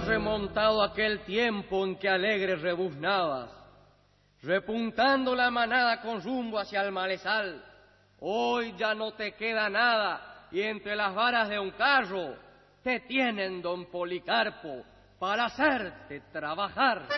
Has remontado aquel tiempo en que alegre rebuznabas, repuntando la manada con rumbo hacia el malezal. Hoy ya no te queda nada y entre las varas de un carro te tienen, don Policarpo, para hacerte trabajar.